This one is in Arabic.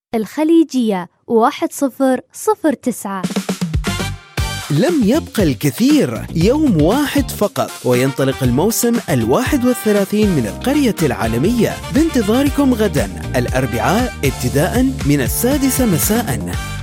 الخليجية 1009. لم يبق الكثير، يوم واحد فقط وينطلق الموسم 31 من القرية العالمية، بانتظاركم غدا الأربعاء ابتداء من 6 مساء.